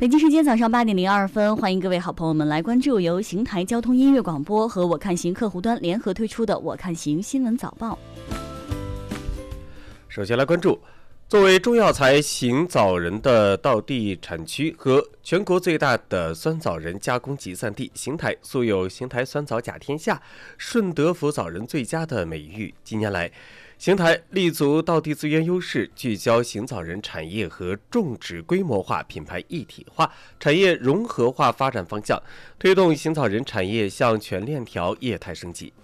北京时间早上8:02，欢迎各位好朋友们来关注由邢台交通音乐广播和我看行客户端联合推出的我看行新闻早报。 首先来关注，作为中药材行枣仁的道地产区和全国最大的酸枣仁加工集散地，邢台素有邢台酸枣甲天下、顺德福枣仁最佳的美誉。近年来，邢台立足道地资源优势，聚焦行枣仁产业和种植规模化、品牌一体化、产业融合化发展方向，推动行枣仁产业向全链条业态升级。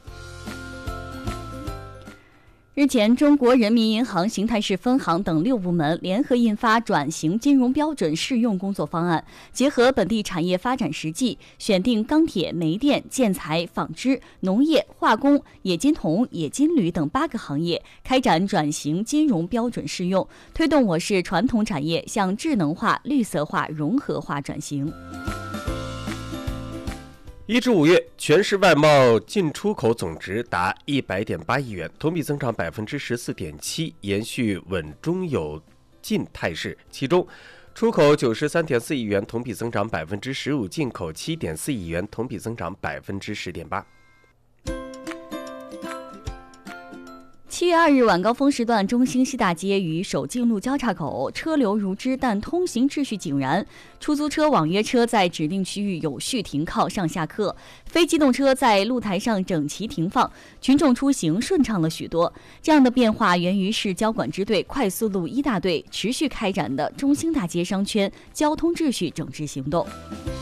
日前，中国人民银行邢台市分行等6部门联合印发转型金融标准适用工作方案，结合本地产业发展实际，选定钢铁、煤电、建材、纺织、农业、化工、冶金铜、冶金铝等8个行业，开展转型金融标准适用，推动我市传统产业向智能化、绿色化、融合化转型。 1至5月，全市外贸进出口总值达100.8亿元，同比增长14.7%，延续稳中有进态势。其中，出口93.4亿元，同比增长15%；进口7.4亿元，同比增长10.8%。 7月2日晚高峰时段，中兴西大街与首敬路交叉口车流如织，但通行秩序井然。出租车、网约车在指定区域有序停靠上下客，非机动车在露台上整齐停放，群众出行顺畅了许多。这样的变化源于市交管支队快速路1大队持续开展的中兴大街商圈交通秩序整治行动。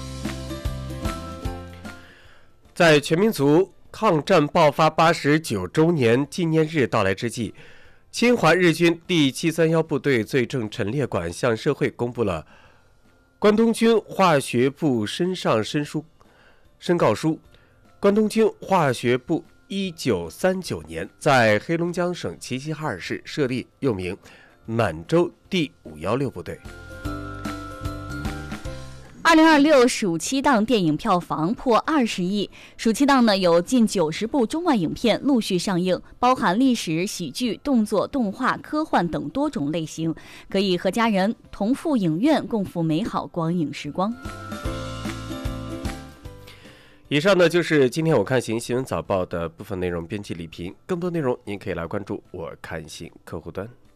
在全民族抗战爆发89周年纪念日到来之际，侵华日军第731部队罪证陈列馆向社会公布了关东军化学部申告书。关东军化学部1939年在黑龙江省齐齐哈尔市设立，又名满洲第516部队。 2026暑期档电影票房破20亿，暑期档呢有近90部中外影片陆续上映，包含历史、喜剧、动作、动画、科幻等多种类型，可以和家人同赴影院，共赴美好光影时光。 以上呢就是今天我看行新闻早报的部分内容，编辑李平。更多内容您可以来关注我看行客户端。